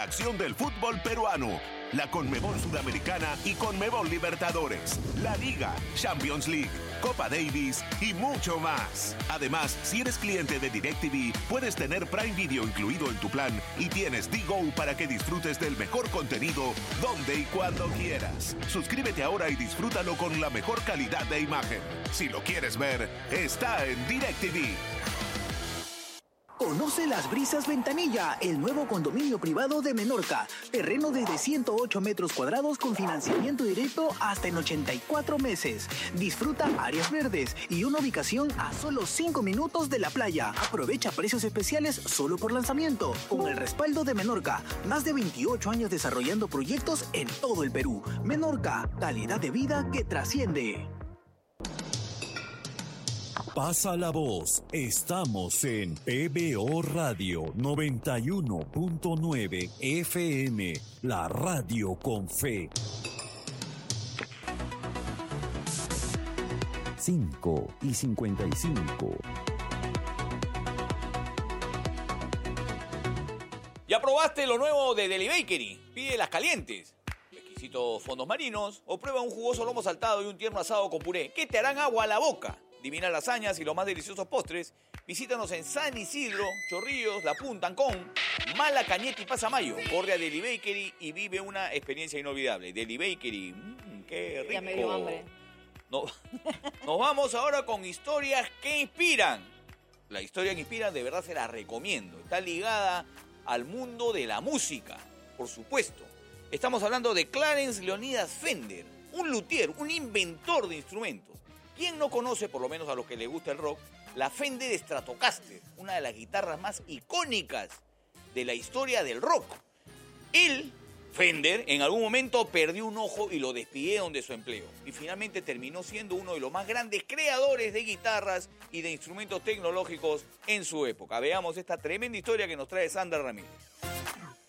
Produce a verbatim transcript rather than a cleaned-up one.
Acción del fútbol peruano, la Conmebol Sudamericana y Conmebol Libertadores, la Liga, Champions League, Copa Davis y mucho más. Además, si eres cliente de DirecTV, puedes tener Prime Video incluido en tu plan y tienes D-Go para que disfrutes del mejor contenido donde y cuando quieras. Suscríbete ahora y disfrútalo con la mejor calidad de imagen. Si lo quieres ver, está en DirecTV. Conoce Las Brisas Ventanilla, el nuevo condominio privado de Menorca. Terreno desde ciento ocho metros cuadrados con financiamiento directo hasta en ochenta y cuatro meses. Disfruta áreas verdes y una ubicación a solo cinco minutos de la playa. Aprovecha precios especiales solo por lanzamiento. Con el respaldo de Menorca, más de veintiocho años desarrollando proyectos en todo el Perú. Menorca, calidad de vida que trasciende. Pasa la voz, estamos en P B O Radio noventa y uno punto nueve F M, la radio con fe. cinco y cincuenta y cinco. ¿Ya probaste lo nuevo de Deli Bakery? Pide las calientes. Exquisitos fondos marinos o prueba un jugoso lomo saltado y un tierno asado con puré que te harán agua a la boca. Divinas lasañas y los más deliciosos postres, visítanos en San Isidro, Chorrillos, La Punta, Ancón, Mala, Cañete y Pasamayo. Corre a Deli Bakery y vive una experiencia inolvidable. Deli Bakery, mmm, qué rico. Ya me dio hambre. No, nos vamos ahora con historias que inspiran. La historia que inspira de verdad se la recomiendo. Está ligada al mundo de la música, por supuesto. Estamos hablando de Clarence Leonidas Fender, un luthier, un inventor de instrumentos. ¿Quién no conoce, por lo menos a los que les gusta el rock, la Fender Stratocaster, una de las guitarras más icónicas de la historia del rock? Él, Fender, en algún momento perdió un ojo y lo despidieron de su empleo. Y finalmente terminó siendo uno de los más grandes creadores de guitarras y de instrumentos tecnológicos en su época. Veamos esta tremenda historia que nos trae Sandra Ramírez.